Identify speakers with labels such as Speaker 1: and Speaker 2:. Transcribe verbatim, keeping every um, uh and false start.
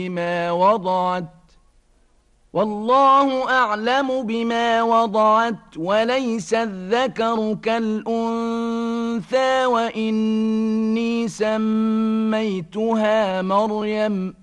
Speaker 1: بما وضعت والله أعلم بما وضعت وليس الذكر كالأنثى وإني سميتها مريم